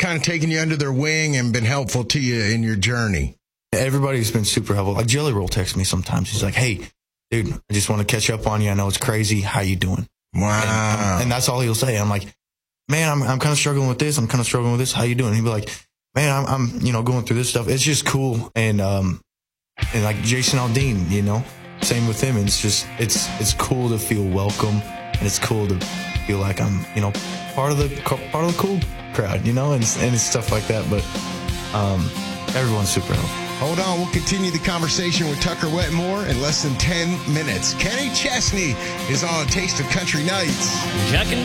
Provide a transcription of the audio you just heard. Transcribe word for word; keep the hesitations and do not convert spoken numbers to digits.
kind of taken you under their wing and been helpful to you in your journey? Everybody's been super helpful. Like Jelly Roll texts me sometimes. He's like, hey, dude, I just want to catch up on you. I know it's crazy. How you doing? Wow. And, and that's all he'll say. I'm like, man, I'm I'm kind of struggling with this. I'm kind of struggling with this. How you doing? And he'll be like, man, I'm, I'm you know, going through this stuff. It's just cool. And, um, and like Jason Aldean, you know, same with him. And it's just, it's, it's cool to feel welcome. And it's cool to feel like I'm, you know, part of the, part of the cool crowd, you know, and, and it's stuff like that. But, um, everyone's super helpful. Hold on, we'll continue the conversation with Tucker Wetmore in less than ten minutes. Kenny Chesney is on A Taste of Country Nights. Checking